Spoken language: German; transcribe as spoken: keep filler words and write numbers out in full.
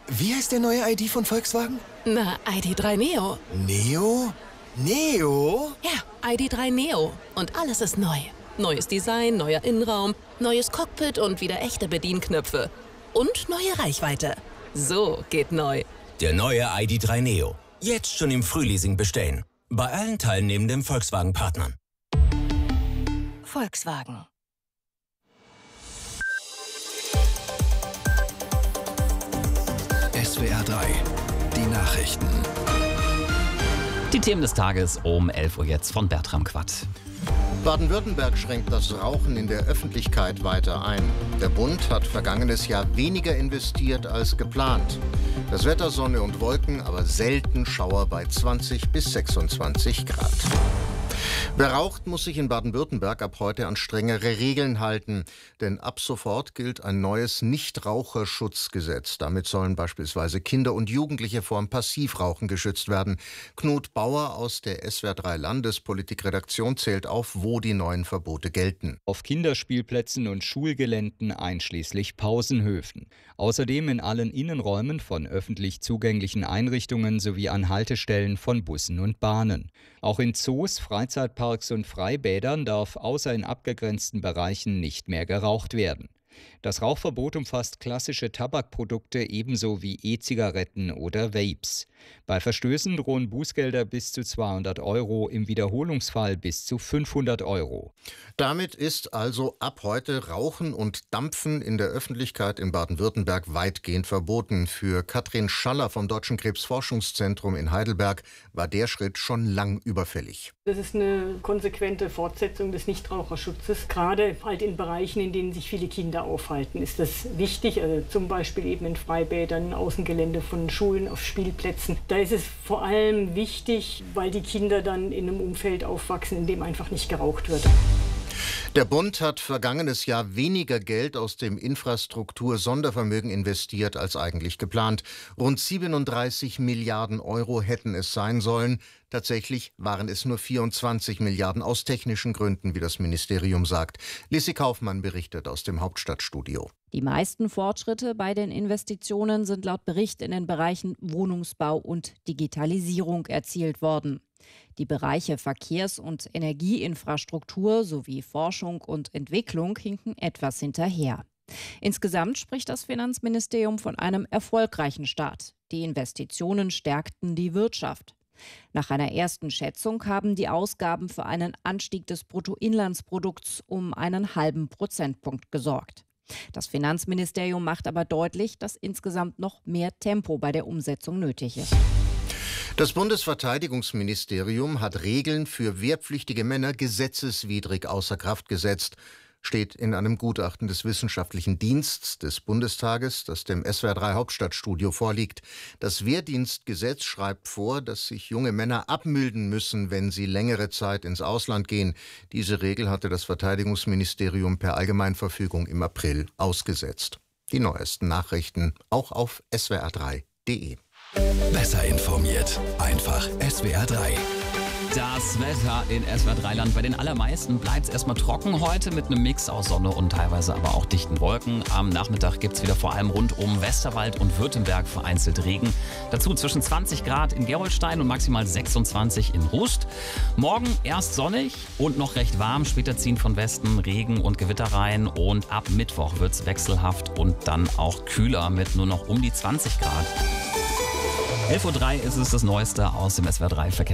Wie heißt der neue I D von Volkswagen? Na, I D drei Neo. Neo? Neo? Ja, I D drei Neo. Und alles ist neu. Neues Design, neuer Innenraum, neues Cockpit und wieder echte Bedienknöpfe. Und neue Reichweite. So geht neu. Der neue I D drei Neo. Jetzt schon im Frühleasing bestellen. Bei allen teilnehmenden Volkswagen-Partnern. Volkswagen. S W R drei, die Nachrichten. Die Themen des Tages um elf Uhr jetzt von Bertram Quatt. Baden-Württemberg schränkt das Rauchen in der Öffentlichkeit weiter ein. Der Bund hat vergangenes Jahr weniger investiert als geplant. Das Wetter Sonne und Wolken, aber selten Schauer bei zwanzig bis sechsundzwanzig Grad. Wer raucht, muss sich in Baden-Württemberg ab heute an strengere Regeln halten. Denn ab sofort gilt ein neues Nichtraucherschutzgesetz. Damit sollen beispielsweise Kinder und Jugendliche vor dem Passivrauchen geschützt werden. Knut Bauer aus der S W R drei Landespolitikredaktion zählt auf, wo die neuen Verbote gelten. Auf Kinderspielplätzen und Schulgeländen einschließlich Pausenhöfen. Außerdem in allen Innenräumen von öffentlich zugänglichen Einrichtungen sowie an Haltestellen von Bussen und Bahnen. Auch in Zoos, Freizeitparks und Freibädern darf außer in abgegrenzten Bereichen nicht mehr geraucht werden. Das Rauchverbot umfasst klassische Tabakprodukte ebenso wie E-Zigaretten oder Vapes. Bei Verstößen drohen Bußgelder bis zu zweihundert Euro, im Wiederholungsfall bis zu fünfhundert Euro. Damit ist also ab heute Rauchen und Dampfen in der Öffentlichkeit in Baden-Württemberg weitgehend verboten. Für Katrin Schaller vom Deutschen Krebsforschungszentrum in Heidelberg war der Schritt schon lang überfällig. Das ist eine konsequente Fortsetzung des Nichtraucherschutzes. Gerade halt in Bereichen, in denen sich viele Kinder aufhalten, ist das wichtig. Also zum Beispiel eben in Freibädern, Außengelände von Schulen, auf Spielplätzen. Da ist es vor allem wichtig, weil die Kinder dann in einem Umfeld aufwachsen, in dem einfach nicht geraucht wird. Der Bund hat vergangenes Jahr weniger Geld aus dem Infrastruktur-Sondervermögen investiert als eigentlich geplant. Rund siebenunddreißig Milliarden Euro hätten es sein sollen. Tatsächlich waren es nur vierundzwanzig Milliarden aus technischen Gründen, wie das Ministerium sagt. Lissi Kaufmann berichtet aus dem Hauptstadtstudio. Die meisten Fortschritte bei den Investitionen sind laut Bericht in den Bereichen Wohnungsbau und Digitalisierung erzielt worden. Die Bereiche Verkehrs- und Energieinfrastruktur sowie Forschung und Entwicklung hinken etwas hinterher. Insgesamt spricht das Finanzministerium von einem erfolgreichen Start. Die Investitionen stärkten die Wirtschaft. Nach einer ersten Schätzung haben die Ausgaben für einen Anstieg des Bruttoinlandsprodukts um einen halben Prozentpunkt gesorgt. Das Finanzministerium macht aber deutlich, dass insgesamt noch mehr Tempo bei der Umsetzung nötig ist. Das Bundesverteidigungsministerium hat Regeln für wehrpflichtige Männer gesetzeswidrig außer Kraft gesetzt, steht in einem Gutachten des Wissenschaftlichen Dienstes des Bundestages, das dem S W R drei Hauptstadtstudio vorliegt. Das Wehrdienstgesetz schreibt vor, dass sich junge Männer abmülden müssen, wenn sie längere Zeit ins Ausland gehen. Diese Regel hatte das Verteidigungsministerium per Allgemeinverfügung im April ausgesetzt. Die neuesten Nachrichten auch auf S W R drei punkt de. Besser informiert. Einfach S W R drei. Das Wetter in S W R drei Land. Bei den allermeisten bleibt es erstmal trocken heute mit einem Mix aus Sonne und teilweise aber auch dichten Wolken. Am Nachmittag gibt es wieder vor allem rund um Westerwald und Württemberg vereinzelt Regen. Dazu zwischen zwanzig Grad in Gerolstein und maximal sechsundzwanzig in Rust. Morgen erst sonnig und noch recht warm. Später ziehen von Westen Regen und Gewitter rein. Und ab Mittwoch wird es wechselhaft und dann auch kühler mit nur noch um die zwanzig Grad. elf Uhr drei ist es das Neueste aus dem S W R drei Verkehr.